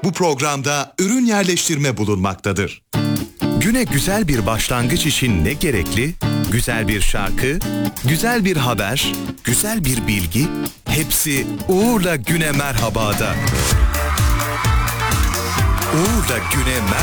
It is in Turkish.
Bu programda ürün yerleştirme bulunmaktadır. Güne güzel bir başlangıç için ne gerekli? Güzel bir şarkı, güzel bir haber, güzel bir bilgi, hepsi Uğur'la Güne Merhaba'da. Uğur'la Güne Merhaba.